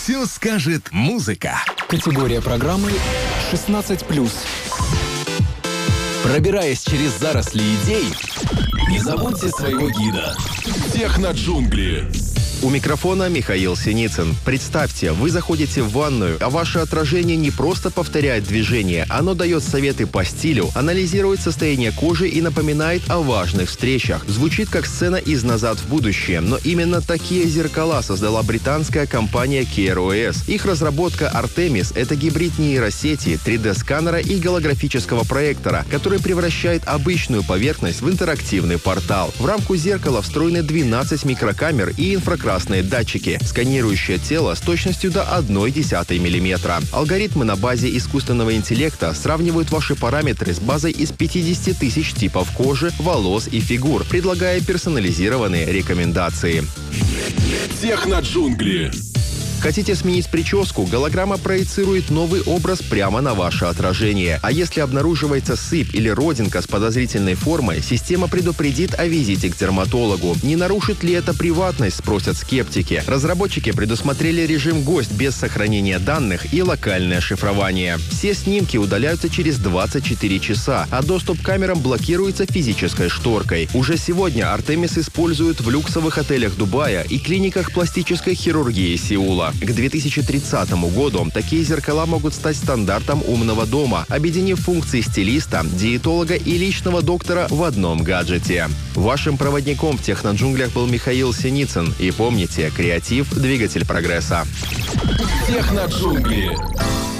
Все скажет музыка. Категория программы 16+. Пробираясь через заросли идей, не забудьте своего гида. Техноджунгли. У микрофона Михаил Синицын. Представьте, вы заходите в ванную, а ваше отражение не просто повторяет движение, оно дает советы по стилю, анализирует состояние кожи и напоминает о важных встречах. Звучит как сцена из «Назад в будущее», но именно такие зеркала создала британская компания KROS. Их разработка Artemis — это гибрид нейросети, 3D-сканера и голографического проектора, который превращает обычную поверхность в интерактивный портал. В рамку зеркала встроены 12 микрокамер и инфракрасные датчики, сканирующие тело с точностью до 0,1 мм. Алгоритмы на базе искусственного интеллекта сравнивают ваши параметры с базой из 50 тысяч типов кожи, волос и фигур, предлагая персонализированные рекомендации. Техноджунгли. Хотите сменить прическу? Голограмма проецирует новый образ прямо на ваше отражение. А если обнаруживается сыпь или родинка с подозрительной формой, система предупредит о визите к дерматологу. Не нарушит ли это приватность, спросят скептики. Разработчики предусмотрели режим «Гость» без сохранения данных и локальное шифрование. Все снимки удаляются через 24 часа, а доступ к камерам блокируется физической шторкой. Уже сегодня Artemis используют в люксовых отелях Дубая и клиниках пластической хирургии Сеула. К 2030 году такие зеркала могут стать стандартом умного дома, объединив функции стилиста, диетолога и личного доктора в одном гаджете. Вашим проводником в техноджунглях был Михаил Синицын. И помните, креатив – двигатель прогресса. Техноджунгли.